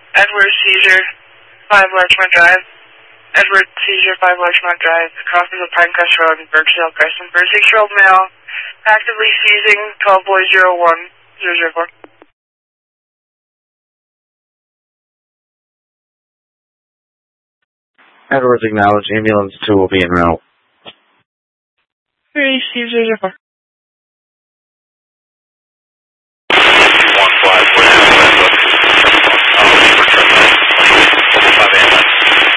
Edward Seizure, 5 Larchmont Drive. Edward Seizure, 5 Larchmont Drive. Crosses of Pinecrest Road in Berkshire Crescent for a 6-year-old male, actively seizing 12 boy 01004. Edwards acknowledged. Ambulance 2 will be en route. 3 Seizure 04.